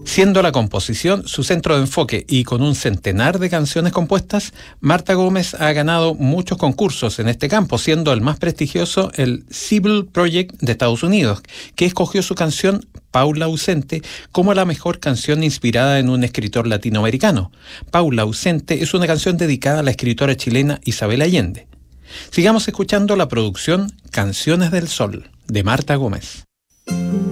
Siendo la composición su centro de enfoque y con un centenar de canciones compuestas, Marta Gómez ha ganado muchos concursos en este campo, siendo el más prestigioso el Civil Project de Estados Unidos, que escogió su canción Paula Ausente como la mejor canción inspirada en un escritor latinoamericano. Paula Ausente es una canción dedicada a la escritora chilena Isabel Allende. Sigamos escuchando la producción Canciones del Sol, de Marta Gómez.